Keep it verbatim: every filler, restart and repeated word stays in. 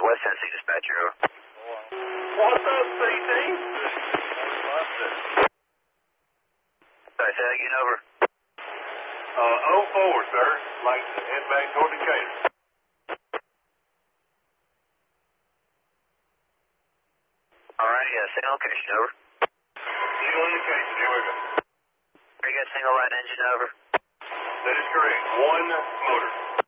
West Tennessee dispatcher, over. What's up, C T? Sorry, say that again, over. Uh, oh four, sir. Like inbound toward Decatur. Alrighty, uh, single location, over. Single indication, here we go. Are you guys single right engine, over? That is correct. One motor.